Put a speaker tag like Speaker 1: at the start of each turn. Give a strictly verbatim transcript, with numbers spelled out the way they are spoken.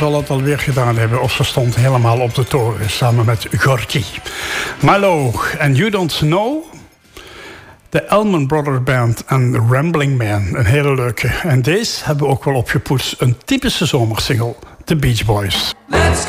Speaker 1: zal het alweer gedaan hebben. Of ze stond helemaal op de toren samen met Gorky. Malo en You Don't Know. De Allman Brothers Band en Rambling Man. Een hele leuke. En deze hebben we ook wel opgepoetst. Een typische zomersingle. The Beach Boys.
Speaker 2: Let's